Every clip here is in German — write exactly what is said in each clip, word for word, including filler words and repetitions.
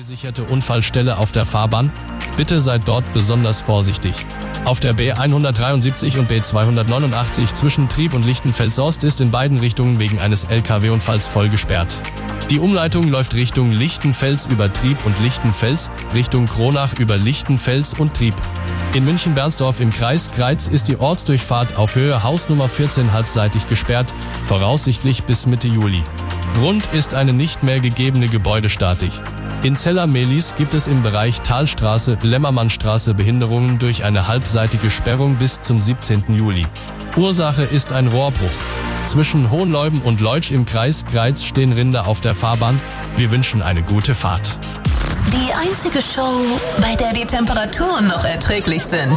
Ungesicherte Unfallstelle auf der Fahrbahn? Bitte seid dort besonders vorsichtig. Auf der B hundertdreiundsiebzig und B zweihundertneunundachtzig zwischen Trieb und Lichtenfels-Ost ist in beiden Richtungen wegen eines L K W-Unfalls voll gesperrt. Die Umleitung läuft Richtung Lichtenfels über Trieb und Lichtenfels, Richtung Kronach über Lichtenfels und Trieb. In München-Bernsdorf im Kreis Greiz ist die Ortsdurchfahrt auf Höhe Hausnummer vierzehn halbseitig gesperrt, voraussichtlich bis Mitte Juli. Grund ist eine nicht mehr gegebene Gebäudestatik. In Zeller-Mehlis gibt es im Bereich Talstraße-Lämmermannstraße Behinderungen durch eine halbseitige Sperrung bis zum siebzehnten Juli. Ursache ist ein Rohrbruch. Zwischen Hohenleuben und Leutsch im Kreis Greiz stehen Rinder auf der Fahrbahn. Wir wünschen eine gute Fahrt. Die einzige Show, bei der die Temperaturen noch erträglich sind.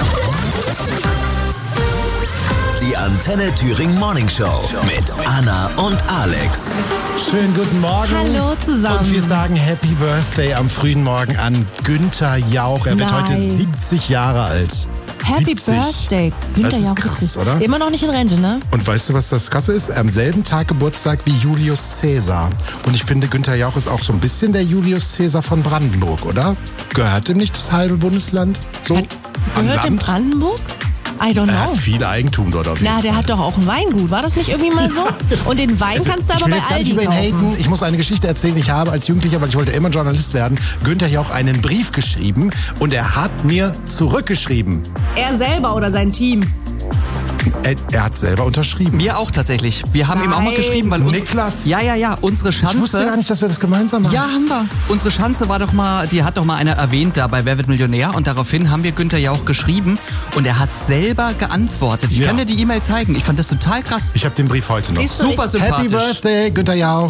Die Antenne Thüringen Morning Show mit Anna und Alex. Schönen guten Morgen. Hallo zusammen. Und wir sagen Happy Birthday am frühen Morgen an Günther Jauch. Er wird Nein. heute siebzig Jahre alt. Happy siebzig. Birthday. Günther Das ist Jauch, krass, siebzig. oder? Immer noch nicht in Rente, ne? Und weißt du, was das Krasse ist? Am selben Tag Geburtstag wie Julius Caesar. Und ich finde, Günther Jauch ist auch so ein bisschen der Julius Caesar von Brandenburg, oder? Gehört ihm nicht das halbe Bundesland? So Hat, an gehört in Land? Brandenburg? I don't Er hat know. viel Eigentum dort auf jeden Na, der Fall. hat doch auch ein Weingut. War das nicht irgendwie mal so? Und den Wein Also, kannst du ich aber will bei jetzt gar nicht Aldi über ihn kaufen. haten. Ich muss eine Geschichte erzählen. Ich habe als Jugendlicher, weil ich wollte immer Journalist werden, Günther Jauch einen Brief geschrieben und er hat mir zurückgeschrieben. Er selber oder sein Team? Er, er hat selber unterschrieben. Mir auch tatsächlich. Wir haben ihm auch mal Nein. geschrieben, weil uns, Niklas. Ja, ja, ja, unsere Schanze. Ich wusste gar nicht, dass wir das gemeinsam haben. Ja, haben wir. Unsere Schanze war doch mal, die hat doch mal einer erwähnt da bei Wer wird Millionär und daraufhin haben wir Günther Jauch geschrieben und er hat selber geantwortet. Ich Ja. kann dir die E-Mail zeigen. Ich fand das total krass. Ich habe den Brief heute noch. Siehst du, Super ich- sympathisch. Happy Birthday, Günther Jauch.